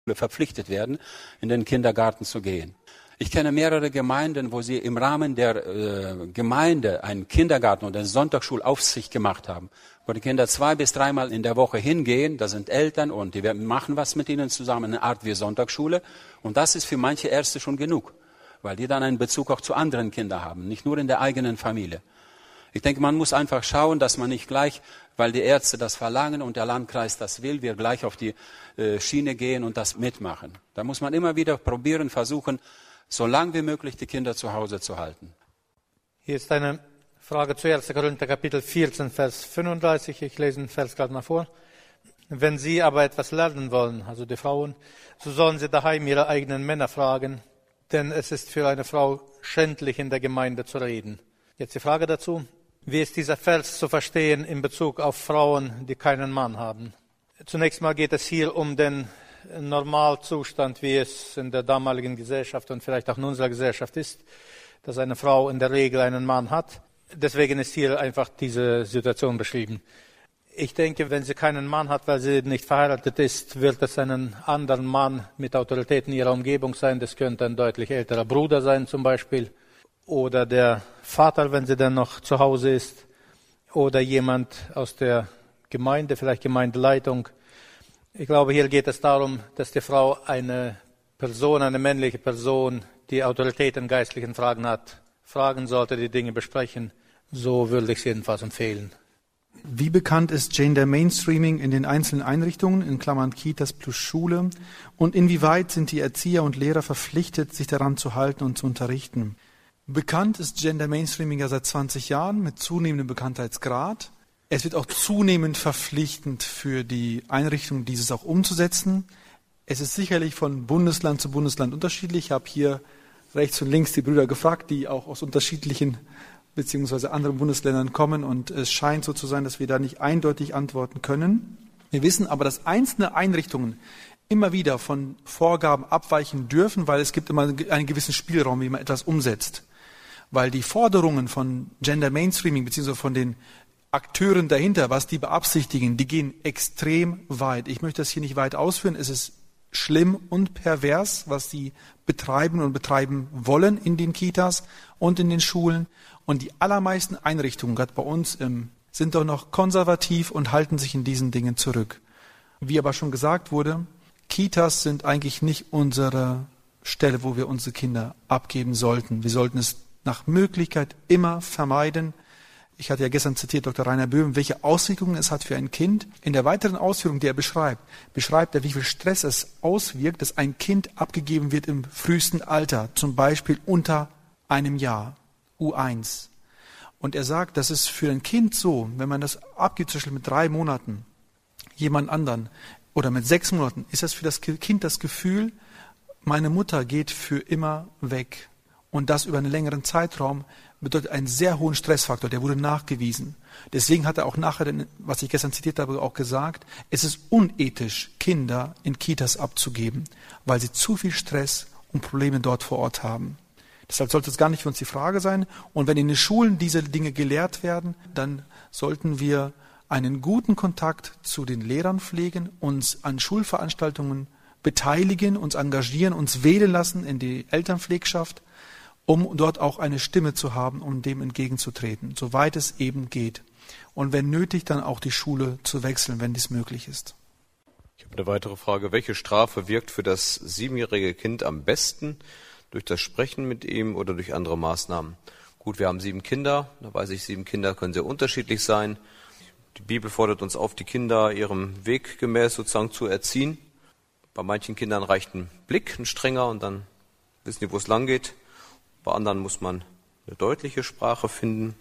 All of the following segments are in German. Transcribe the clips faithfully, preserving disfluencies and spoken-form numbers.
verpflichtet werden, in den Kindergarten zu gehen. Ich kenne mehrere Gemeinden, wo sie im Rahmen der äh, Gemeinde einen Kindergarten oder eine Sonntagsschulaufsicht gemacht haben, wo die Kinder zwei bis dreimal in der Woche hingehen. Da sind Eltern und die machen was mit ihnen zusammen, eine Art wie Sonntagsschule. Und das ist für manche Ärzte schon genug, weil die dann einen Bezug auch zu anderen Kindern haben, nicht nur in der eigenen Familie. Ich denke, man muss einfach schauen, dass man nicht gleich, weil die Ärzte das verlangen und der Landkreis das will, wir gleich auf die äh, Schiene gehen und das mitmachen. Da muss man immer wieder probieren, versuchen, so lang wie möglich die Kinder zu Hause zu halten. Hier ist eine Frage zu erster Korinther Kapitel vierzehn, Vers fünfunddreißig. Ich lese den Vers gerade mal vor. Wenn Sie aber etwas lernen wollen, also die Frauen, so sollen sie daheim ihre eigenen Männer fragen, denn es ist für eine Frau schändlich, in der Gemeinde zu reden. Jetzt die Frage dazu. Wie ist dieser Vers zu verstehen in Bezug auf Frauen, die keinen Mann haben? Zunächst mal geht es hier um den Normalzustand, wie es in der damaligen Gesellschaft und vielleicht auch in unserer Gesellschaft ist, dass eine Frau in der Regel einen Mann hat. Deswegen ist hier einfach diese Situation beschrieben. Ich denke, wenn sie keinen Mann hat, weil sie nicht verheiratet ist, wird es einen anderen Mann mit Autorität in ihrer Umgebung sein. Das könnte ein deutlich älterer Bruder sein zum Beispiel. Oder der Vater, wenn sie dann noch zu Hause ist, oder jemand aus der Gemeinde, vielleicht Gemeindeleitung. Ich glaube, hier geht es darum, dass die Frau eine Person, eine männliche Person, die Autorität in geistlichen Fragen hat, fragen sollte, die Dinge besprechen. So würde ich es jedenfalls empfehlen. Wie bekannt ist Gender Mainstreaming in den einzelnen Einrichtungen, in Klammern Kitas plus Schule? Und inwieweit sind die Erzieher und Lehrer verpflichtet, sich daran zu halten und zu unterrichten? Bekannt ist Gender Mainstreaming ja seit zwanzig Jahren mit zunehmendem Bekanntheitsgrad. Es wird auch zunehmend verpflichtend für die Einrichtungen, dieses auch umzusetzen. Es ist sicherlich von Bundesland zu Bundesland unterschiedlich. Ich habe hier rechts und links die Brüder gefragt, die auch aus unterschiedlichen bzw. anderen Bundesländern kommen. Und es scheint so zu sein, dass wir da nicht eindeutig antworten können. Wir wissen aber, dass einzelne Einrichtungen immer wieder von Vorgaben abweichen dürfen, weil es gibt immer einen gewissen Spielraum, wie man etwas umsetzt. Weil die Forderungen von Gender Mainstreaming bzw. von den Akteuren dahinter, was die beabsichtigen, die gehen extrem weit. Ich möchte das hier nicht weit ausführen. Es ist schlimm und pervers, was sie betreiben und betreiben wollen in den Kitas und in den Schulen. Und die allermeisten Einrichtungen, gerade bei uns, sind doch noch konservativ und halten sich in diesen Dingen zurück. Wie aber schon gesagt wurde, Kitas sind eigentlich nicht unsere Stelle, wo wir unsere Kinder abgeben sollten. Wir sollten es nach Möglichkeit immer vermeiden. Ich hatte ja gestern zitiert Doktor Rainer Böhm, welche Auswirkungen es hat für ein Kind. In der weiteren Ausführung, die er beschreibt, beschreibt er, wie viel Stress es auswirkt, dass ein Kind abgegeben wird im frühesten Alter, zum Beispiel unter einem Jahr, U eins. Und er sagt, das ist für ein Kind so, wenn man das abgibt, zum Beispiel mit drei Monaten, jemand anderen, oder mit sechs Monaten, ist das für das Kind das Gefühl, meine Mutter geht für immer weg. Und das über einen längeren Zeitraum bedeutet einen sehr hohen Stressfaktor, der wurde nachgewiesen. Deswegen hat er auch nachher, was ich gestern zitiert habe, auch gesagt, es ist unethisch, Kinder in Kitas abzugeben, weil sie zu viel Stress und Probleme dort vor Ort haben. Deshalb sollte es gar nicht für uns die Frage sein. Und wenn in den Schulen diese Dinge gelehrt werden, dann sollten wir einen guten Kontakt zu den Lehrern pflegen, uns an Schulveranstaltungen beteiligen, uns engagieren, uns wählen lassen in die Elternpflegschaft, um dort auch eine Stimme zu haben, um dem entgegenzutreten, soweit es eben geht. Und wenn nötig, dann auch die Schule zu wechseln, wenn dies möglich ist. Ich habe eine weitere Frage. Welche Strafe wirkt für das siebenjährige Kind am besten? Durch das Sprechen mit ihm oder durch andere Maßnahmen? Gut, wir haben sieben Kinder. Da weiß ich, sieben Kinder können sehr unterschiedlich sein. Die Bibel fordert uns auf, die Kinder ihrem Weg gemäß sozusagen zu erziehen. Bei manchen Kindern reicht ein Blick, ein strenger, und dann wissen die, wo es lang geht. Bei anderen muss man eine deutliche Sprache finden.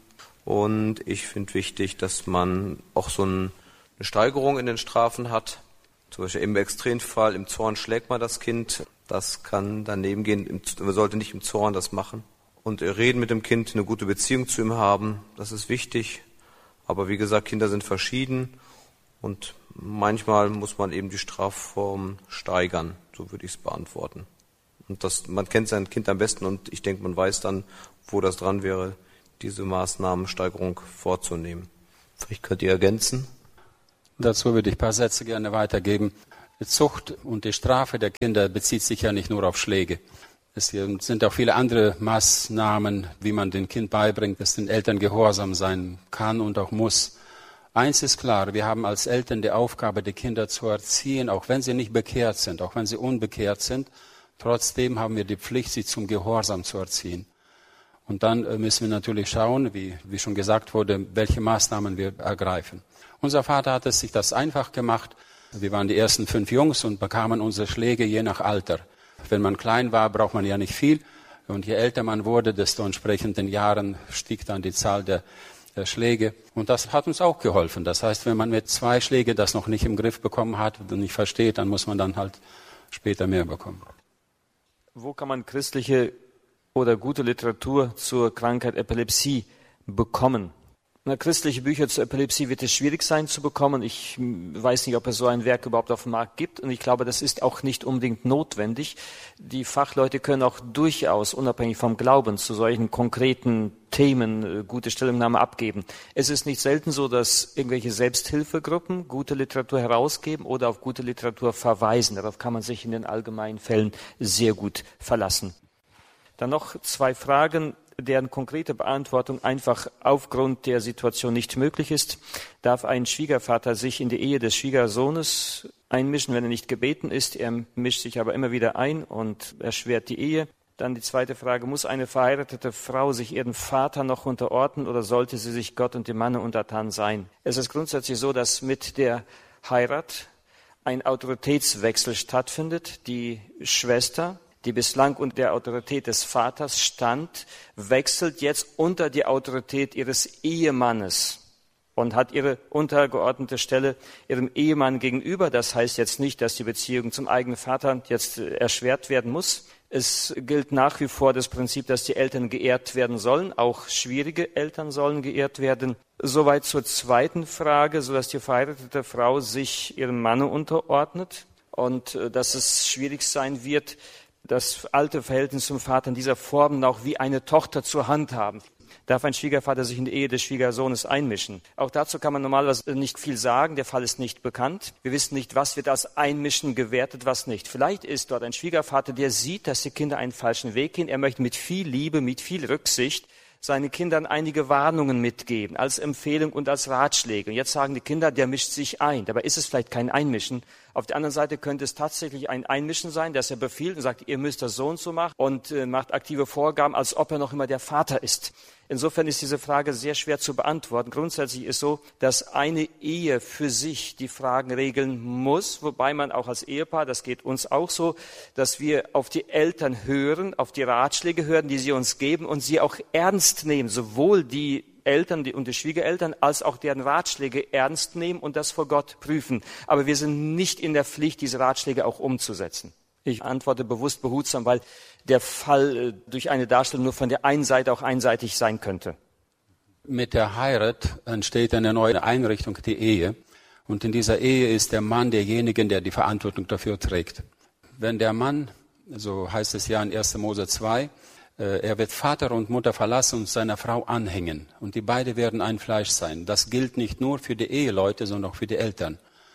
Und ich finde wichtig, dass man auch so eine Steigerung in den Strafen hat. Zum Beispiel im Extremfall, im Zorn schlägt man das Kind. Das kann daneben gehen. Man sollte nicht im Zorn das machen. Und reden mit dem Kind, eine gute Beziehung zu ihm haben, das ist wichtig. Aber wie gesagt, Kinder sind verschieden. Und manchmal muss man eben die Strafform steigern. So würde ich es beantworten. Und das, man kennt sein Kind am besten, und ich denke, man weiß dann, wo das dran wäre, diese Maßnahmensteigerung vorzunehmen. Vielleicht könnt ihr ergänzen. Dazu würde ich ein paar Sätze gerne weitergeben. Die Zucht und die Strafe der Kinder bezieht sich ja nicht nur auf Schläge. Es sind auch viele andere Maßnahmen, wie man dem Kind beibringt, dass den Eltern gehorsam sein kann und auch muss. Eins ist klar, wir haben als Eltern die Aufgabe, die Kinder zu erziehen, auch wenn sie nicht bekehrt sind, auch wenn sie unbekehrt sind. Trotzdem haben wir die Pflicht, sie zum Gehorsam zu erziehen. Und dann müssen wir natürlich schauen, wie, wie schon gesagt wurde, welche Maßnahmen wir ergreifen. Unser Vater hat es sich das einfach gemacht. Wir waren die ersten fünf Jungs und bekamen unsere Schläge je nach Alter. Wenn man klein war, braucht man ja nicht viel. Und je älter man wurde, desto entsprechend in Jahren stieg dann die Zahl der, der Schläge. Und das hat uns auch geholfen. Das heißt, wenn man mit zwei Schlägen das noch nicht im Griff bekommen hat und nicht versteht, dann muss man dann halt später mehr bekommen. Wo kann man christliche oder gute Literatur zur Krankheit Epilepsie bekommen? Na, christliche Bücher zur Epilepsie wird es schwierig sein zu bekommen. Ich weiß nicht, ob es so ein Werk überhaupt auf dem Markt gibt. Und ich glaube, das ist auch nicht unbedingt notwendig. Die Fachleute können auch durchaus, unabhängig vom Glauben, zu solchen konkreten Themen gute Stellungnahme abgeben. Es ist nicht selten so, dass irgendwelche Selbsthilfegruppen gute Literatur herausgeben oder auf gute Literatur verweisen. Darauf kann man sich in den allgemeinen Fällen sehr gut verlassen. Dann noch zwei Fragen, deren konkrete Beantwortung einfach aufgrund der Situation nicht möglich ist. Darf ein Schwiegervater sich in die Ehe des Schwiegersohnes einmischen, wenn er nicht gebeten ist? Er mischt sich aber immer wieder ein und erschwert die Ehe. Dann die zweite Frage, muss eine verheiratete Frau sich ihren Vater noch unterordnen oder sollte sie sich Gott und dem Manne untertan sein? Es ist grundsätzlich so, dass mit der Heirat ein Autoritätswechsel stattfindet. Die Schwester, die bislang unter der Autorität des Vaters stand, wechselt jetzt unter die Autorität ihres Ehemannes und hat ihre untergeordnete Stelle ihrem Ehemann gegenüber. Das heißt jetzt nicht, dass die Beziehung zum eigenen Vater jetzt erschwert werden muss. Es gilt nach wie vor das Prinzip, dass die Eltern geehrt werden sollen. Auch schwierige Eltern sollen geehrt werden. Soweit zur zweiten Frage, sodass die verheiratete Frau sich ihrem Manne unterordnet und äh, dass es schwierig sein wird, das alte Verhältnis zum Vater in dieser Form auch wie eine Tochter zur Hand haben. Darf ein Schwiegervater sich in die Ehe des Schwiegersohnes einmischen? Auch dazu kann man normalerweise nicht viel sagen. Der Fall ist nicht bekannt. Wir wissen nicht, was wird als Einmischen gewertet, was nicht. Vielleicht ist dort ein Schwiegervater, der sieht, dass die Kinder einen falschen Weg gehen. Er möchte mit viel Liebe, mit viel Rücksicht seinen Kindern einige Warnungen mitgeben, als Empfehlung und als Ratschläge. Und jetzt sagen die Kinder, der mischt sich ein. Dabei ist es vielleicht kein Einmischen. Auf der anderen Seite könnte es tatsächlich ein Einmischen sein, dass er befiehlt und sagt, ihr müsst das so und so machen und äh, macht aktive Vorgaben, als ob er noch immer der Vater ist. Insofern ist diese Frage sehr schwer zu beantworten. Grundsätzlich ist so, dass eine Ehe für sich die Fragen regeln muss, wobei man auch als Ehepaar, das geht uns auch so, dass wir auf die Eltern hören, auf die Ratschläge hören, die sie uns geben und sie auch ernst nehmen, sowohl die Eltern und die Schwiegereltern als auch deren Ratschläge ernst nehmen und das vor Gott prüfen. Aber wir sind nicht in der Pflicht, diese Ratschläge auch umzusetzen. Ich antworte bewusst behutsam, weil der Fall durch eine Darstellung nur von der einen Seite auch einseitig sein könnte. Mit der Heirat entsteht eine neue Einrichtung, die Ehe. Und in dieser Ehe ist der Mann derjenige, der die Verantwortung dafür trägt. Wenn der Mann, so heißt es ja in erster Mose zwei, er wird Vater und Mutter verlassen und seiner Frau anhängen. Und die beiden werden ein Fleisch sein. Das gilt nicht nur für die Eheleute, sondern auch für die Eltern.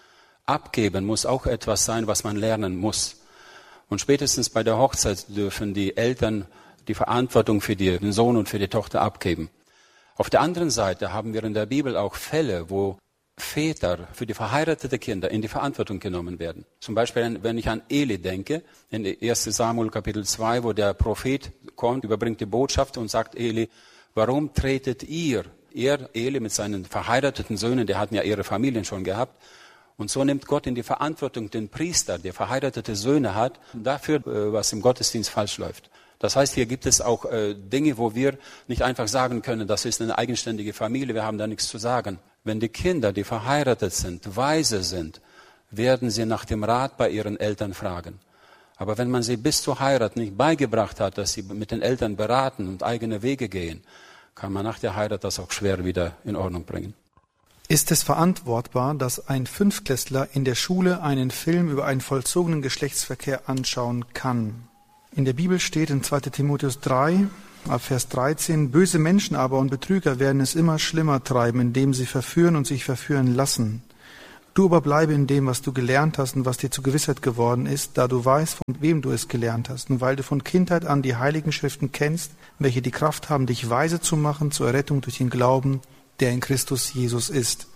Abgeben muss auch etwas sein, was man lernen muss. Und spätestens bei der Hochzeit dürfen die Eltern die Verantwortung für den Sohn und für die Tochter abgeben. Auf der anderen Seite haben wir in der Bibel auch Fälle, wo Väter für die verheirateten Kinder in die Verantwortung genommen werden. Zum Beispiel, wenn ich an Eli denke, in erster Samuel Kapitel zwei, wo der Prophet kommt, überbringt die Botschaft und sagt Eli, warum tretet ihr, er, Eli mit seinen verheirateten Söhnen, die hatten ja ihre Familien schon gehabt, und so nimmt Gott in die Verantwortung den Priester, der verheiratete Söhne hat, dafür, was im Gottesdienst falsch läuft. Das heißt, hier gibt es auch äh, Dinge, wo wir nicht einfach sagen können, das ist eine eigenständige Familie, wir haben da nichts zu sagen. Wenn die Kinder, die verheiratet sind, weise sind, werden sie nach dem Rat bei ihren Eltern fragen. Aber wenn man sie bis zur Heirat nicht beigebracht hat, dass sie mit den Eltern beraten und eigene Wege gehen, kann man nach der Heirat das auch schwer wieder in Ordnung bringen. Ist es verantwortbar, dass ein Fünftklässler in der Schule einen Film über einen vollzogenen Geschlechtsverkehr anschauen kann? In der Bibel steht in zweiter Timotheus drei, ab Vers dreizehn, böse Menschen aber und Betrüger werden es immer schlimmer treiben, indem sie verführen und sich verführen lassen. Du aber bleibe in dem, was du gelernt hast und was dir zur Gewissheit geworden ist, da du weißt, von wem du es gelernt hast und weil du von Kindheit an die heiligen Schriften kennst, welche die Kraft haben, dich weise zu machen zur Errettung durch den Glauben, der in Christus Jesus ist.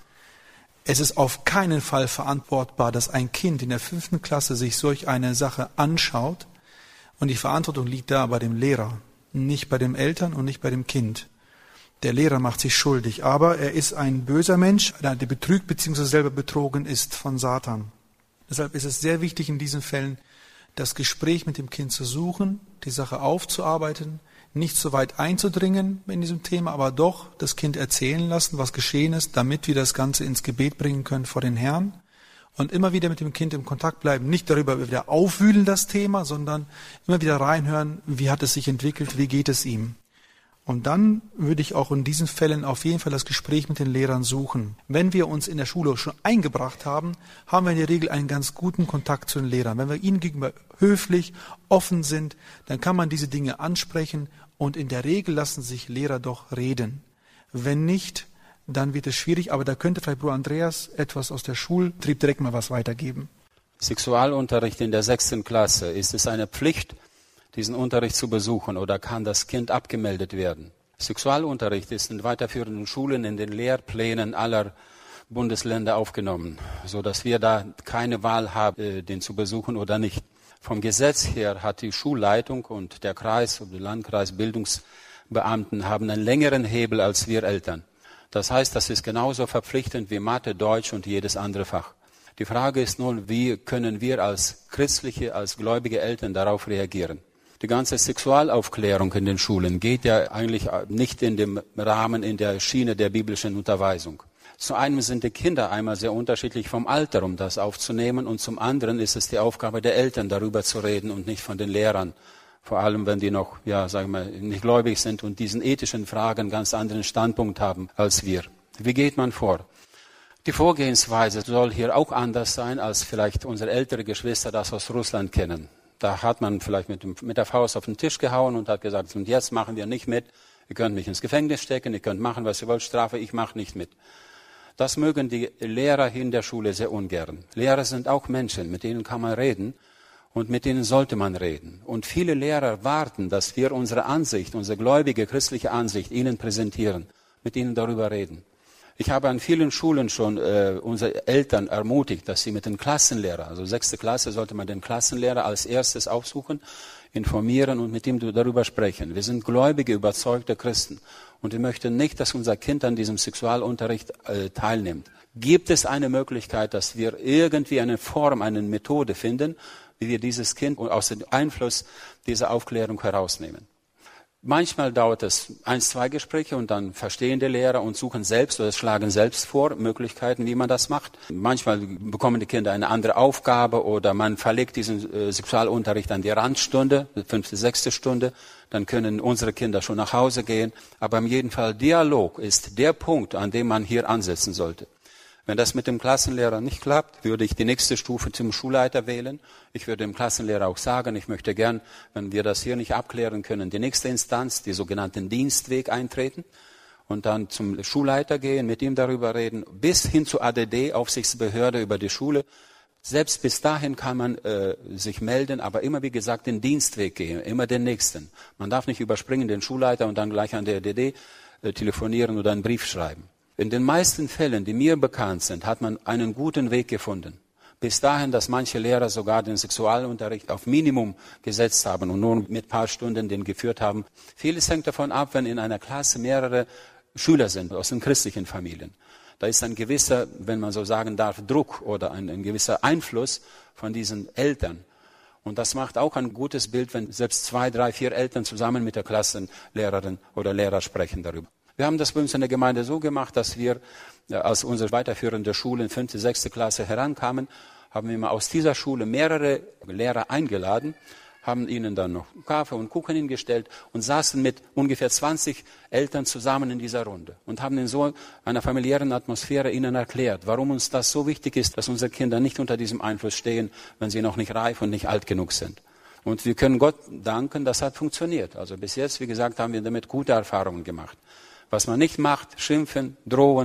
Es ist auf keinen Fall verantwortbar, dass ein Kind in der fünften Klasse sich solch eine Sache anschaut und die Verantwortung liegt da bei dem Lehrer, nicht bei den Eltern und nicht bei dem Kind. Der Lehrer macht sich schuldig, aber er ist ein böser Mensch, der betrügt bzw. selber betrogen ist von Satan. Deshalb ist es sehr wichtig in diesen Fällen, das Gespräch mit dem Kind zu suchen, die Sache aufzuarbeiten, nicht so weit einzudringen in diesem Thema, aber doch das Kind erzählen lassen, was geschehen ist, damit wir das Ganze ins Gebet bringen können vor den Herrn und immer wieder mit dem Kind im Kontakt bleiben, nicht darüber wieder aufwühlen das Thema, sondern immer wieder reinhören, wie hat es sich entwickelt, wie geht es ihm. Und dann würde ich auch in diesen Fällen auf jeden Fall das Gespräch mit den Lehrern suchen. Wenn wir uns in der Schule schon eingebracht haben, haben wir in der Regel einen ganz guten Kontakt zu den Lehrern. Wenn wir ihnen gegenüber höflich, offen sind, dann kann man diese Dinge ansprechen und in der Regel lassen sich Lehrer doch reden. Wenn nicht, dann wird es schwierig, aber da könnte vielleicht Bruder Andreas etwas aus der Schultrieb direkt mal was weitergeben. Sexualunterricht in der sechsten Klasse, ist es eine Pflicht, diesen Unterricht zu besuchen oder kann das Kind abgemeldet werden? Sexualunterricht ist in weiterführenden Schulen in den Lehrplänen aller Bundesländer aufgenommen, sodass wir da keine Wahl haben, den zu besuchen oder nicht. Vom Gesetz her hat die Schulleitung und der Kreis und der Landkreis Bildungsbeamten haben einen längeren Hebel als wir Eltern. Das heißt, das ist genauso verpflichtend wie Mathe, Deutsch und jedes andere Fach. Die Frage ist nun, wie können wir als christliche, als gläubige Eltern darauf reagieren? Die ganze Sexualaufklärung in den Schulen geht ja eigentlich nicht in dem Rahmen, in der Schiene der biblischen Unterweisung. Zu einem sind die Kinder einmal sehr unterschiedlich vom Alter, um das aufzunehmen, und zum anderen ist es die Aufgabe der Eltern, darüber zu reden und nicht von den Lehrern. Vor allem, wenn die noch, ja, sagen wir, nicht gläubig sind und diesen ethischen Fragen einen ganz anderen Standpunkt haben als wir. Wie geht man vor? Die Vorgehensweise soll hier auch anders sein, als vielleicht unsere ältere Geschwister das aus Russland kennen. Da hat man vielleicht mit, dem, mit der Faust auf den Tisch gehauen und hat gesagt, und jetzt machen wir nicht mit. Ihr könnt mich ins Gefängnis stecken, ihr könnt machen, was ihr wollt, Strafe, ich mache nicht mit. Das mögen die Lehrer in der Schule sehr ungern. Lehrer sind auch Menschen, mit denen kann man reden und mit denen sollte man reden. Und viele Lehrer warten, dass wir unsere Ansicht, unsere gläubige christliche Ansicht ihnen präsentieren, mit ihnen darüber reden. Ich habe an vielen Schulen schon äh, unsere Eltern ermutigt, dass sie mit den Klassenlehrer, also sechste Klasse sollte man den Klassenlehrer als erstes aufsuchen, informieren und mit ihm darüber sprechen. Wir sind gläubige, überzeugte Christen und wir möchten nicht, dass unser Kind an diesem Sexualunterricht äh, teilnimmt. Gibt es eine Möglichkeit, dass wir irgendwie eine Form, eine Methode finden, wie wir dieses Kind aus dem Einfluss dieser Aufklärung herausnehmen? Manchmal dauert es ein, zwei Gespräche und dann verstehen die Lehrer und suchen selbst oder schlagen selbst vor Möglichkeiten, wie man das macht. Manchmal bekommen die Kinder eine andere Aufgabe oder man verlegt diesen äh, Sexualunterricht an die Randstunde, fünfte, sechste Stunde. Dann können unsere Kinder schon nach Hause gehen. Aber in jedem Fall Dialog ist der Punkt, an dem man hier ansetzen sollte. Wenn das mit dem Klassenlehrer nicht klappt, würde ich die nächste Stufe zum Schulleiter wählen. Ich würde dem Klassenlehrer auch sagen, ich möchte gern, wenn wir das hier nicht abklären können, die nächste Instanz, die sogenannten Dienstweg eintreten und dann zum Schulleiter gehen, mit ihm darüber reden, bis hin zur A D D, Aufsichtsbehörde über die Schule. Selbst bis dahin kann man äh, sich melden, aber immer, wie gesagt, den Dienstweg gehen, immer den nächsten. Man darf nicht überspringen den Schulleiter und dann gleich an der A D D äh, telefonieren oder einen Brief schreiben. In den meisten Fällen, die mir bekannt sind, hat man einen guten Weg gefunden. Bis dahin, dass manche Lehrer sogar den Sexualunterricht auf Minimum gesetzt haben und nur mit ein paar Stunden den geführt haben. Vieles hängt davon ab, wenn in einer Klasse mehrere Schüler sind aus den christlichen Familien. Da ist ein gewisser, wenn man so sagen darf, Druck oder ein, ein gewisser Einfluss von diesen Eltern. Und das macht auch ein gutes Bild, wenn selbst zwei, drei, vier Eltern zusammen mit der Klassenlehrerin oder Lehrer sprechen darüber. Wir haben das bei uns in der Gemeinde so gemacht, dass wir, ja, als unsere weiterführende Schule in fünfte, sechste Klasse herankamen, haben wir mal aus dieser Schule mehrere Lehrer eingeladen, haben ihnen dann noch Kaffee und Kuchen hingestellt und saßen mit ungefähr zwanzig Eltern zusammen in dieser Runde und haben in so einer familiären Atmosphäre ihnen erklärt, warum uns das so wichtig ist, dass unsere Kinder nicht unter diesem Einfluss stehen, wenn sie noch nicht reif und nicht alt genug sind. Und wir können Gott danken, das hat funktioniert. Also bis jetzt, wie gesagt, haben wir damit gute Erfahrungen gemacht. Was man nicht macht, schimpfen, drohen,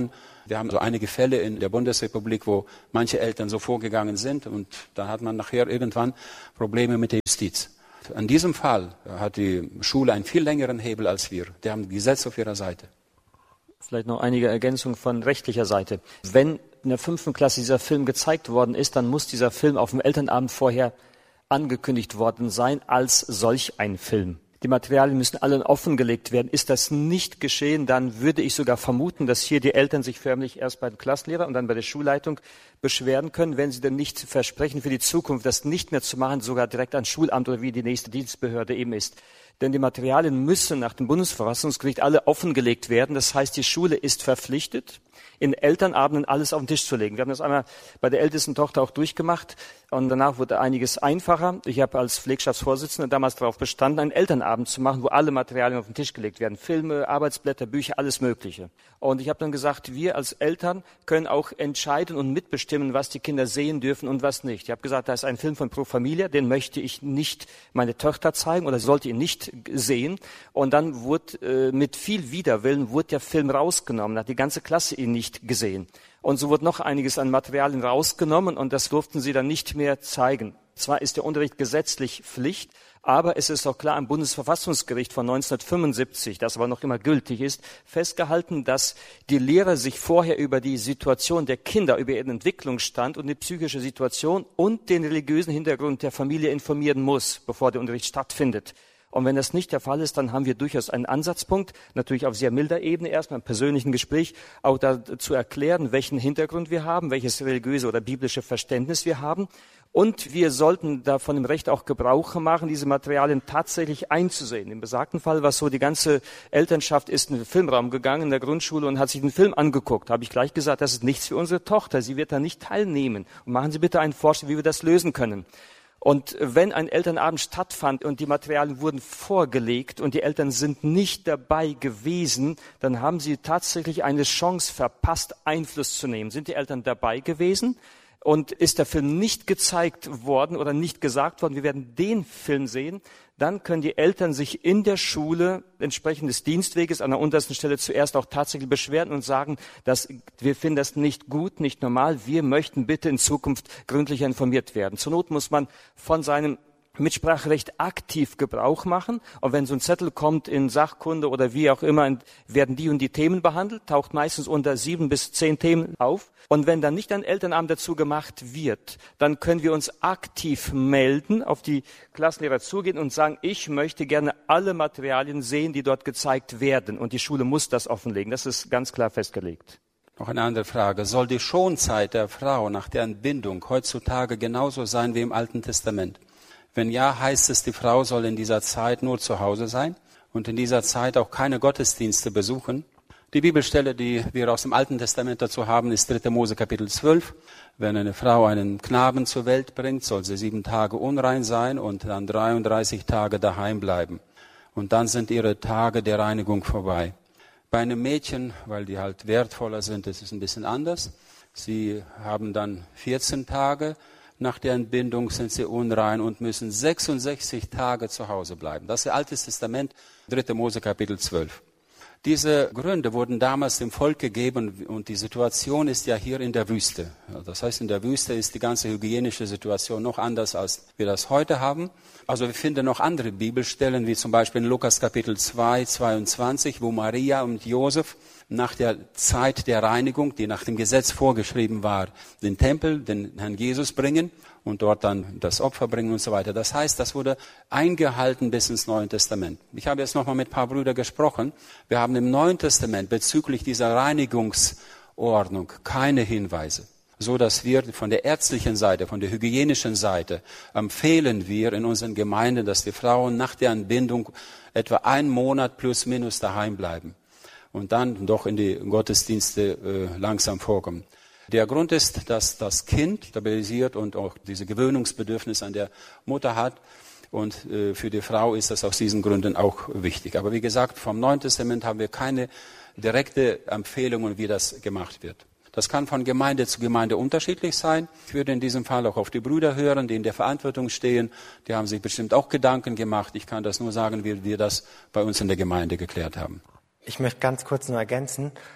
Wir haben so einige Fälle in der Bundesrepublik, wo manche Eltern so vorgegangen sind und da hat man nachher irgendwann Probleme mit der Justiz. In diesem Fall hat die Schule einen viel längeren Hebel als wir. Die haben Gesetz auf ihrer Seite. Vielleicht noch einige Ergänzungen von rechtlicher Seite. Wenn in der fünften Klasse dieser Film gezeigt worden ist, dann muss dieser Film auf dem Elternabend vorher angekündigt worden sein als solch ein Film. Die Materialien müssen alle offengelegt werden. Ist das nicht geschehen, dann würde ich sogar vermuten, dass hier die Eltern sich förmlich erst bei dem Klassenlehrer und dann bei der Schulleitung beschweren können, wenn sie denn nicht versprechen für die Zukunft, das nicht mehr zu machen, sogar direkt ans Schulamt oder wie die nächste Dienstbehörde eben ist. Denn die Materialien müssen nach dem Bundesverfassungsgericht alle offengelegt werden. Das heißt, die Schule ist verpflichtet, in Elternabenden alles auf den Tisch zu legen. Wir haben das einmal bei der ältesten Tochter auch durchgemacht und danach wurde einiges einfacher. Ich habe als Pflegschaftsvorsitzender damals darauf bestanden, einen Elternabend zu machen, wo alle Materialien auf den Tisch gelegt werden. Filme, Arbeitsblätter, Bücher, alles Mögliche. Und ich habe dann gesagt, wir als Eltern können auch entscheiden und mitbestimmen, was die Kinder sehen dürfen und was nicht. Ich habe gesagt, da ist ein Film von Pro Familia, den möchte ich nicht meine Tochter zeigen oder sollte ihn nicht sehen. Und dann wurde äh, mit viel Widerwillen wurde der Film rausgenommen, hat die ganze Klasse ihn nicht gesehen. Und so wurde noch einiges an Materialien rausgenommen und das durften sie dann nicht mehr zeigen. Zwar ist der Unterricht gesetzlich Pflicht, aber es ist auch klar im Bundesverfassungsgericht von neunzehnhundertfünfundsiebzig, das aber noch immer gültig ist, festgehalten, dass die Lehrer sich vorher über die Situation der Kinder, über ihren Entwicklungsstand und die psychische Situation und den religiösen Hintergrund der Familie informieren muss, bevor der Unterricht stattfindet. Und wenn das nicht der Fall ist, dann haben wir durchaus einen Ansatzpunkt, natürlich auf sehr milder Ebene erstmal im persönlichen Gespräch, auch da zu erklären, welchen Hintergrund wir haben, welches religiöse oder biblische Verständnis wir haben. Und wir sollten da von dem Recht auch Gebrauch machen, diese Materialien tatsächlich einzusehen. Im besagten Fall war es so, die ganze Elternschaft ist in den Filmraum gegangen in der Grundschule und hat sich den Film angeguckt. Da habe ich gleich gesagt, das ist nichts für unsere Tochter, sie wird da nicht teilnehmen. Und machen Sie bitte einen Vorschlag, wie wir das lösen können. Und wenn ein Elternabend stattfand und die Materialien wurden vorgelegt und die Eltern sind nicht dabei gewesen, dann haben sie tatsächlich eine Chance verpasst, Einfluss zu nehmen. Sind die Eltern dabei gewesen? Und ist der Film nicht gezeigt worden oder nicht gesagt worden, wir werden den Film sehen, dann können die Eltern sich in der Schule entsprechend des Dienstweges an der untersten Stelle zuerst auch tatsächlich beschweren und sagen, dass wir finden das nicht gut, nicht normal, wir möchten bitte in Zukunft gründlicher informiert werden. Zur Not muss man von seinem Mitspracherecht aktiv Gebrauch machen. Und wenn so ein Zettel kommt in Sachkunde oder wie auch immer, werden die und die Themen behandelt, taucht meistens unter sieben bis zehn Themen auf. Und wenn dann nicht ein Elternabend dazu gemacht wird, dann können wir uns aktiv melden, auf die Klassenlehrer zugehen und sagen, ich möchte gerne alle Materialien sehen, die dort gezeigt werden. Und die Schule muss das offenlegen. Das ist ganz klar festgelegt. Noch eine andere Frage. Soll die Schonzeit der Frau nach der Entbindung heutzutage genauso sein wie im Alten Testament? Wenn ja, heißt es, die Frau soll in dieser Zeit nur zu Hause sein und in dieser Zeit auch keine Gottesdienste besuchen. Die Bibelstelle, die wir aus dem Alten Testament dazu haben, ist dritter Mose Kapitel zwölf. Wenn eine Frau einen Knaben zur Welt bringt, soll sie sieben Tage unrein sein und dann dreiunddreißig Tage daheim bleiben. Und dann sind ihre Tage der Reinigung vorbei. Bei einem Mädchen, weil die halt wertvoller sind, ist es ein bisschen anders. Sie haben dann vierzehn Tage. Nach der Entbindung sind sie unrein und müssen sechsundsechzig Tage zu Hause bleiben. Das ist das Alte Testament, dritter Mose Kapitel zwölf. Diese Gründe wurden damals dem Volk gegeben und die Situation ist ja hier in der Wüste. Das heißt, in der Wüste ist die ganze hygienische Situation noch anders, als wir das heute haben. Also wir finden noch andere Bibelstellen, wie zum Beispiel in Lukas Kapitel zwei, zweiundzwanzig, wo Maria und Josef nach der Zeit der Reinigung, die nach dem Gesetz vorgeschrieben war, den Tempel, den Herrn Jesus bringen und dort dann das Opfer bringen und so weiter. Das heißt, das wurde eingehalten bis ins Neue Testament. Ich habe jetzt nochmal mit ein paar Brüdern gesprochen. Wir haben im Neuen Testament bezüglich dieser Reinigungsordnung keine Hinweise, so dass wir von der ärztlichen Seite, von der hygienischen Seite empfehlen wir in unseren Gemeinden, dass die Frauen nach der Entbindung etwa einen Monat plus minus daheim bleiben und dann doch in die Gottesdienste äh, langsam vorkommen. Der Grund ist, dass das Kind stabilisiert und auch diese Gewöhnungsbedürfnis an der Mutter hat. Und äh, für die Frau ist das aus diesen Gründen auch wichtig. Aber wie gesagt, vom Neuen Testament haben wir keine direkte Empfehlung, wie das gemacht wird. Das kann von Gemeinde zu Gemeinde unterschiedlich sein. Ich würde in diesem Fall auch auf die Brüder hören, die in der Verantwortung stehen. Die haben sich bestimmt auch Gedanken gemacht. Ich kann das nur sagen, wie wir das bei uns in der Gemeinde geklärt haben. Ich möchte ganz kurz nur ergänzen.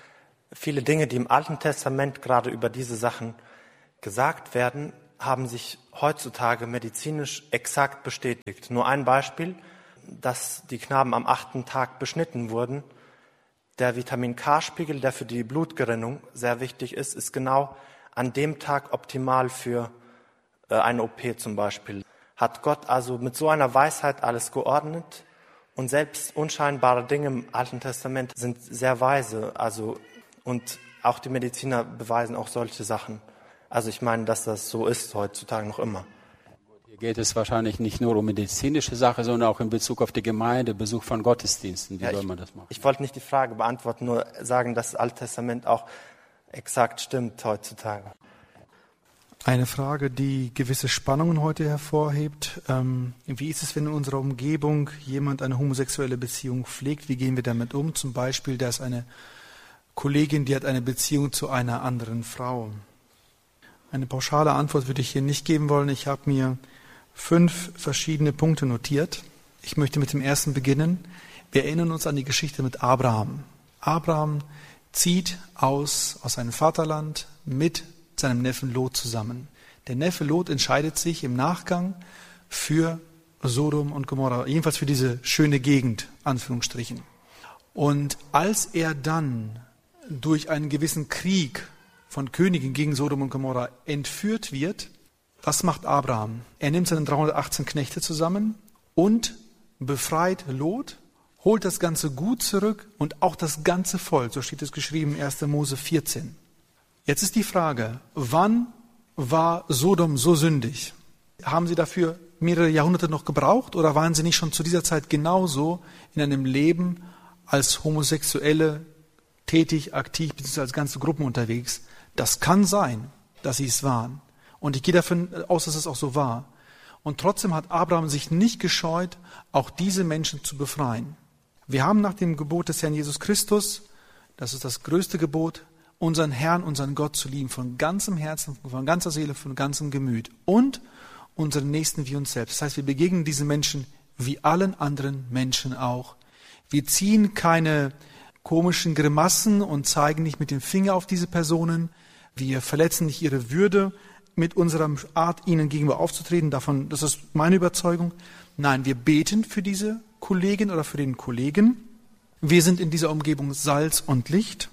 Viele Dinge, die im Alten Testament gerade über diese Sachen gesagt werden, haben sich heutzutage medizinisch exakt bestätigt. Nur ein Beispiel, dass die Knaben am achten Tag beschnitten wurden. Der Vitamin-K-Spiegel, der für die Blutgerinnung sehr wichtig ist, ist genau an dem Tag optimal für äh, eine O P zum Beispiel. Hat Gott also mit so einer Weisheit alles geordnet, und selbst unscheinbare Dinge im Alten Testament sind sehr weise. Also, und auch die Mediziner beweisen auch solche Sachen. Also ich meine, dass das so ist heutzutage noch immer. Hier geht es wahrscheinlich nicht nur um medizinische Sachen, sondern auch in Bezug auf die Gemeinde, Besuch von Gottesdiensten. Wie ja, soll ich, man das machen? Ich wollte nicht die Frage beantworten, nur sagen, dass das Alte Testament auch exakt stimmt heutzutage. Eine Frage, die gewisse Spannungen heute hervorhebt. Ähm, wie ist es, wenn in unserer Umgebung jemand eine homosexuelle Beziehung pflegt? Wie gehen wir damit um? Zum Beispiel, da ist eine Kollegin, die hat eine Beziehung zu einer anderen Frau. Eine pauschale Antwort würde ich hier nicht geben wollen. Ich habe mir fünf verschiedene Punkte notiert. Ich möchte mit dem ersten beginnen. Wir erinnern uns an die Geschichte mit Abraham. Abraham zieht aus, aus seinem Vaterland mit seinem Neffen Lot zusammen. Der Neffe Lot entscheidet sich im Nachgang für Sodom und Gomorra, jedenfalls für diese schöne Gegend, Anführungsstrichen. Und als er dann durch einen gewissen Krieg von Königen gegen Sodom und Gomorra entführt wird, was macht Abraham? Er nimmt seine dreihundertachtzehn Knechte zusammen und befreit Lot, holt das ganze Gut zurück und auch das ganze Volk, so steht es geschrieben in erster Mose vierzehn. Jetzt ist die Frage, wann war Sodom so sündig? Haben sie dafür mehrere Jahrhunderte noch gebraucht oder waren sie nicht schon zu dieser Zeit genauso in einem Leben als Homosexuelle tätig, aktiv, beziehungsweise als ganze Gruppen unterwegs? Das kann sein, dass sie es waren. Und ich gehe davon aus, dass es auch so war. Und trotzdem hat Abraham sich nicht gescheut, auch diese Menschen zu befreien. Wir haben nach dem Gebot des Herrn Jesus Christus, das ist das größte Gebot, unseren Herrn, unseren Gott zu lieben, von ganzem Herzen, von ganzer Seele, von ganzem Gemüt und unseren Nächsten wie uns selbst. Das heißt, wir begegnen diesen Menschen wie allen anderen Menschen auch. Wir ziehen keine komischen Grimassen und zeigen nicht mit dem Finger auf diese Personen. Wir verletzen nicht ihre Würde mit unserer Art, ihnen gegenüber aufzutreten. Davon, das ist meine Überzeugung. Nein, wir beten für diese Kollegin oder für den Kollegen. Wir sind in dieser Umgebung Salz und Licht.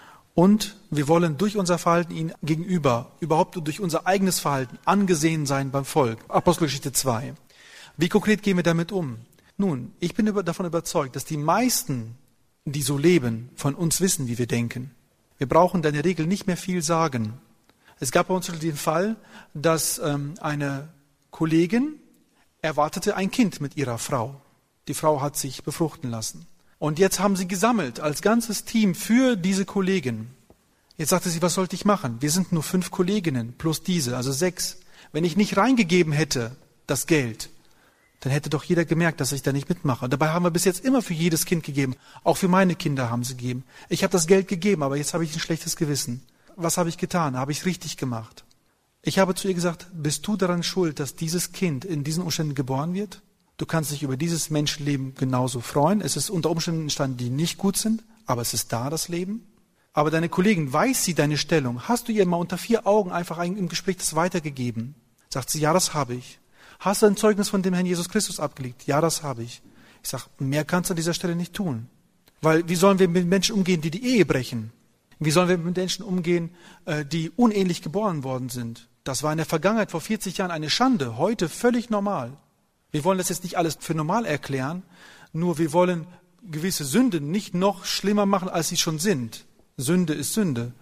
Und wir wollen durch unser Verhalten ihnen gegenüber, überhaupt durch unser eigenes Verhalten, angesehen sein beim Volk. Apostelgeschichte zwei. Wie konkret gehen wir damit um? Nun, ich bin davon überzeugt, dass die meisten, die so leben, von uns wissen, wie wir denken. Wir brauchen in der Regel nicht mehr viel sagen. Es gab bei uns den Fall, dass ähm, eine Kollegin erwartete ein Kind mit ihrer Frau. Die Frau hat sich befruchten lassen. Und jetzt haben sie gesammelt als ganzes Team für diese Kollegin. Jetzt sagte sie, was sollte ich machen? Wir sind nur fünf Kolleginnen plus diese, also sechs. Wenn ich nicht reingegeben hätte, das Geld, dann hätte doch jeder gemerkt, dass ich da nicht mitmache. Dabei haben wir bis jetzt immer für jedes Kind gegeben. Auch für meine Kinder haben sie gegeben. Ich habe das Geld gegeben, aber jetzt habe ich ein schlechtes Gewissen. Was habe ich getan? Habe ich richtig gemacht? Ich habe zu ihr gesagt, bist du daran schuld, dass dieses Kind in diesen Umständen geboren wird? Du kannst dich über dieses Menschenleben genauso freuen. Es ist unter Umständen entstanden, die nicht gut sind, aber es ist da, das Leben. Aber deine Kollegin, weiß sie deine Stellung? Hast du ihr mal unter vier Augen einfach im Gespräch das weitergegeben? Sagt sie, ja, das habe ich. Hast du ein Zeugnis von dem Herrn Jesus Christus abgelegt? Ja, das habe ich. Ich sage, mehr kannst du an dieser Stelle nicht tun. Weil wie sollen wir mit Menschen umgehen, die die Ehe brechen? Wie sollen wir mit Menschen umgehen, die unehelich geboren worden sind? Das war in der Vergangenheit vor vierzig Jahren eine Schande, heute völlig normal. Wir wollen das jetzt nicht alles für normal erklären, nur wir wollen gewisse Sünden nicht noch schlimmer machen, als sie schon sind. Sünde ist Sünde.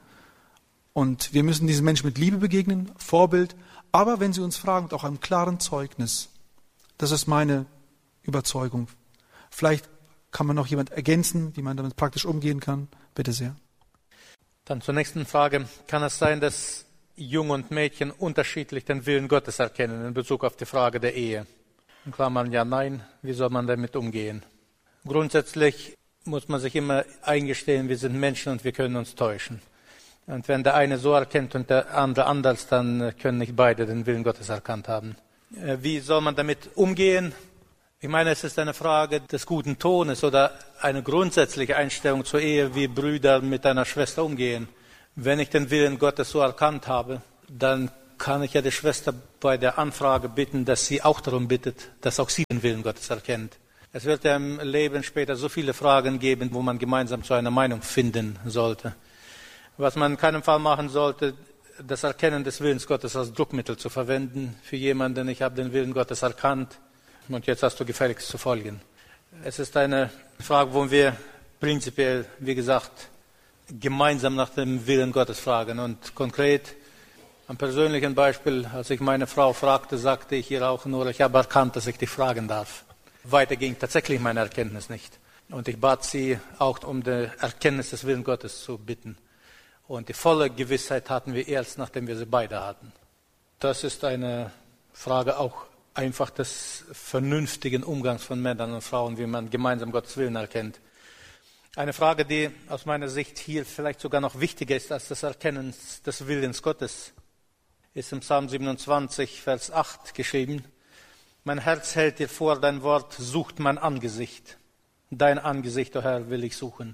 Und wir müssen diesen Menschen mit Liebe begegnen, Vorbild, aber wenn sie uns fragen, mit auch einem klaren Zeugnis. Das ist meine Überzeugung. Vielleicht kann man noch jemand ergänzen, wie man damit praktisch umgehen kann. Bitte sehr. Dann zur nächsten Frage. Kann es sein, dass Junge und Mädchen unterschiedlich den Willen Gottes erkennen in Bezug auf die Frage der Ehe? In Klammern ja, nein. Wie soll man damit umgehen? Grundsätzlich muss man sich immer eingestehen, wir sind Menschen und wir können uns täuschen. Und wenn der eine so erkennt und der andere anders, dann können nicht beide den Willen Gottes erkannt haben. Wie soll man damit umgehen? Ich meine, es ist eine Frage des guten Tones oder eine grundsätzliche Einstellung zur Ehe, wie Brüder mit einer Schwester umgehen. Wenn ich den Willen Gottes so erkannt habe, dann kann ich ja die Schwester bei der Anfrage bitten, dass sie auch darum bittet, dass auch sie den Willen Gottes erkennt. Es wird ja im Leben später so viele Fragen geben, wo man gemeinsam zu einer Meinung finden sollte. Was man in keinem Fall machen sollte, das Erkennen des Willens Gottes als Druckmittel zu verwenden für jemanden. Ich habe den Willen Gottes erkannt und jetzt hast du gefälligst zu folgen. Es ist eine Frage, wo wir prinzipiell, wie gesagt, gemeinsam nach dem Willen Gottes fragen. Und konkret, am persönlichen Beispiel, als ich meine Frau fragte, sagte ich ihr auch nur, ich habe erkannt, dass ich dich fragen darf. Weiter ging tatsächlich meine Erkenntnis nicht. Und ich bat sie auch um die Erkenntnis des Willens Gottes zu bitten. Und die volle Gewissheit hatten wir erst, nachdem wir sie beide hatten. Das ist eine Frage auch einfach des vernünftigen Umgangs von Männern und Frauen, wie man gemeinsam Gottes Willen erkennt. Eine Frage, die aus meiner Sicht hier vielleicht sogar noch wichtiger ist als das Erkennen des Willens Gottes, ist im Psalm siebenundzwanzig, Vers acht geschrieben. Mein Herz hält dir vor, dein Wort sucht mein Angesicht. Dein Angesicht, o Herr, will ich suchen.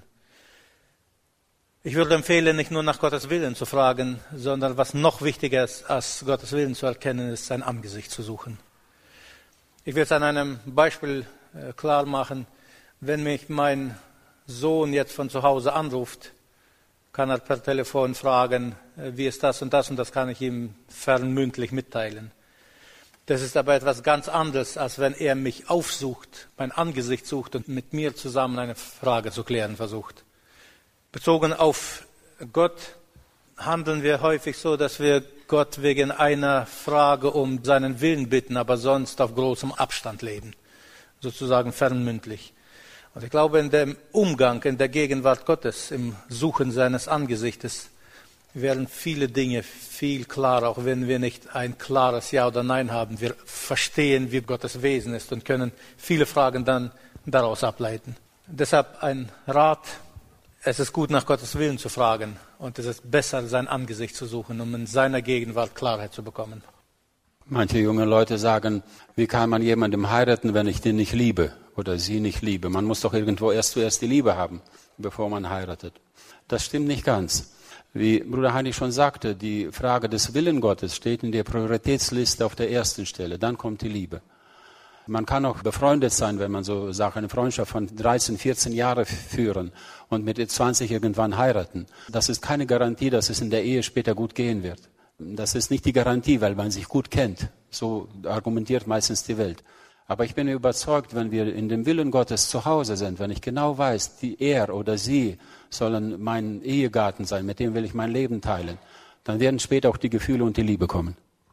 Ich würde empfehlen, nicht nur nach Gottes Willen zu fragen, sondern was noch wichtiger ist, als Gottes Willen zu erkennen, ist sein Angesicht zu suchen. Ich will es an einem Beispiel äh, klar machen. Wenn mich mein Sohn jetzt von zu Hause anruft, kann er per Telefon fragen, äh, wie ist das und das, und das kann ich ihm fernmündlich mitteilen. Das ist aber etwas ganz anderes, als wenn er mich aufsucht, mein Angesicht sucht und mit mir zusammen eine Frage zu klären versucht. Bezogen auf Gott handeln wir häufig so, dass wir Gott wegen einer Frage um seinen Willen bitten, aber sonst auf großem Abstand leben, sozusagen fernmündlich. Und ich glaube, in dem Umgang, in der Gegenwart Gottes, im Suchen seines Angesichtes, werden viele Dinge viel klarer, auch wenn wir nicht ein klares Ja oder Nein haben. Wir verstehen, wie Gottes Wesen ist und können viele Fragen dann daraus ableiten. Deshalb ein Rat: Es ist gut, nach Gottes Willen zu fragen, und es ist besser, sein Angesicht zu suchen, um in seiner Gegenwart Klarheit zu bekommen. Manche junge Leute sagen, wie kann man jemandem heiraten, wenn ich den nicht liebe oder sie nicht liebe? Man muss doch irgendwo erst zuerst die Liebe haben, bevor man heiratet. Das stimmt nicht ganz. Wie Bruder Heini schon sagte, die Frage des Willens Gottes steht in der Prioritätsliste auf der ersten Stelle. Dann kommt die Liebe. Man kann auch befreundet sein, wenn man so sagt, eine Freundschaft von dreizehn, vierzehn Jahren führen und mit zwanzig irgendwann heiraten. Das ist keine Garantie, dass es in der Ehe später gut gehen wird. Das ist nicht die Garantie, weil man sich gut kennt. So argumentiert meistens die Welt. Aber ich bin überzeugt, wenn wir in dem Willen Gottes zu Hause sind, wenn ich genau weiß, die er oder sie sollen mein Ehegatten sein, mit dem will ich mein Leben teilen, dann werden später auch die Gefühle und die Liebe kommen.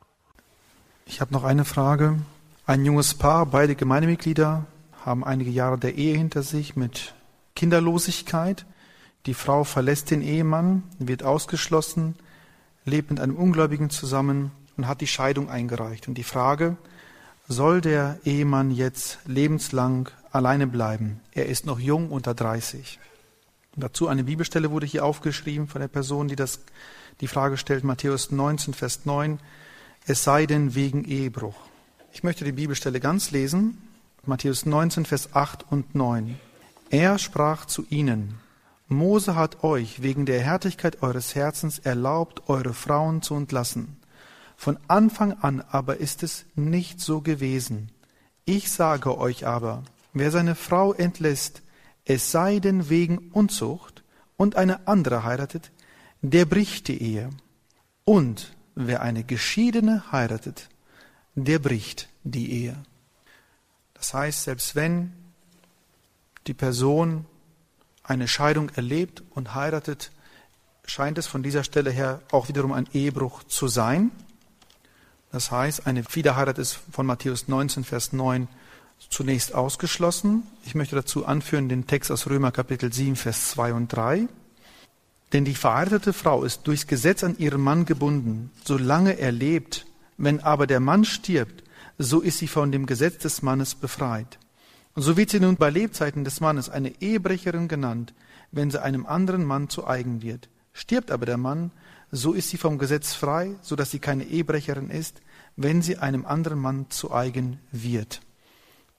Ich habe noch eine Frage. Ein junges Paar, beide Gemeindemitglieder, haben einige Jahre der Ehe hinter sich mit Kinderlosigkeit. Die Frau verlässt den Ehemann, wird ausgeschlossen, lebt mit einem Ungläubigen zusammen und hat die Scheidung eingereicht. Und die Frage: Soll der Ehemann jetzt lebenslang alleine bleiben? Er ist noch jung, unter dreißig. Und dazu eine Bibelstelle wurde hier aufgeschrieben von der Person, die das, die Frage stellt, Matthäus neunzehn, Vers neun, es sei denn wegen Ehebruch. Ich möchte die Bibelstelle ganz lesen, Matthäus neunzehn, Vers acht und neun. Er sprach zu ihnen: Mose hat euch wegen der Härtigkeit eures Herzens erlaubt, eure Frauen zu entlassen. Von Anfang an aber ist es nicht so gewesen. Ich sage euch aber, wer seine Frau entlässt, es sei denn wegen Unzucht, und eine andere heiratet, der bricht die Ehe. Und wer eine Geschiedene heiratet, der bricht die Ehe. Das heißt, selbst wenn die Person eine Scheidung erlebt und heiratet, scheint es von dieser Stelle her auch wiederum ein Ehebruch zu sein. Das heißt, eine Wiederheirat ist von Matthäus neunzehn, Vers neun zunächst ausgeschlossen. Ich möchte dazu anführen den Text aus Römer Kapitel sieben, Vers zwei und drei. Denn die verheiratete Frau ist durchs Gesetz an ihren Mann gebunden, solange er lebt. Wenn aber der Mann stirbt, so ist sie von dem Gesetz des Mannes befreit. Und so wird sie nun bei Lebzeiten des Mannes eine Ehebrecherin genannt, wenn sie einem anderen Mann zu eigen wird. Stirbt aber der Mann, so ist sie vom Gesetz frei, so dass sie keine Ehebrecherin ist, wenn sie einem anderen Mann zu eigen wird.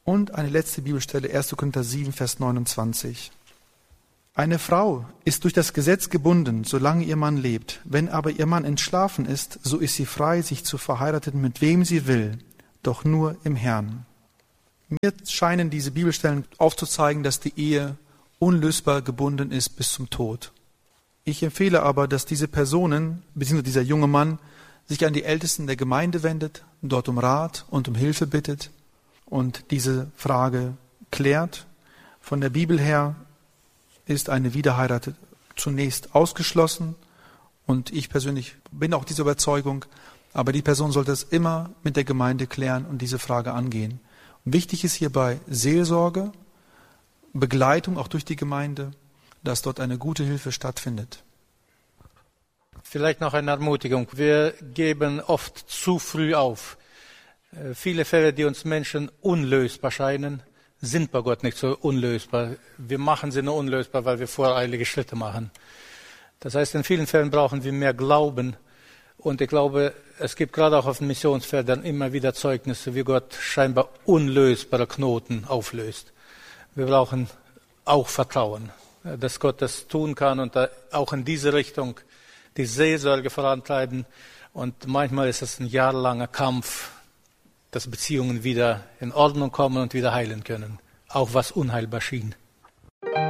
Und eine letzte Bibelstelle, erster Korinther sieben, Vers neunundzwanzig. Eine Frau ist durch das Gesetz gebunden, solange ihr Mann lebt. Wenn aber ihr Mann entschlafen ist, so ist sie frei, sich zu verheiraten, mit wem sie will, doch nur im Herrn. Mir scheinen diese Bibelstellen aufzuzeigen, dass die Ehe unlösbar gebunden ist bis zum Tod. Ich empfehle aber, dass diese Personen, beziehungsweise dieser junge Mann, sich an die Ältesten der Gemeinde wendet, dort um Rat und um Hilfe bittet und diese Frage klärt. Von der Bibel her ist eine Wiederheirat zunächst ausgeschlossen und ich persönlich bin auch dieser Überzeugung, aber die Person sollte es immer mit der Gemeinde klären und diese Frage angehen. Und wichtig ist hierbei Seelsorge, Begleitung auch durch die Gemeinde, dass dort eine gute Hilfe stattfindet. Vielleicht noch eine Ermutigung. Wir geben oft zu früh auf. Äh, viele Fälle, die uns Menschen unlösbar scheinen, sind bei Gott nicht so unlösbar. Wir machen sie nur unlösbar, weil wir voreilige Schritte machen. Das heißt, in vielen Fällen brauchen wir mehr Glauben. Und ich glaube, es gibt gerade auch auf den Missionsfeldern immer wieder Zeugnisse, wie Gott scheinbar unlösbare Knoten auflöst. Wir brauchen auch Vertrauen, dass Gott das tun kann und auch in diese Richtung die Seelsorge vorantreiben. Und manchmal ist es ein jahrelanger Kampf, dass Beziehungen wieder in Ordnung kommen und wieder heilen können, auch was unheilbar schien.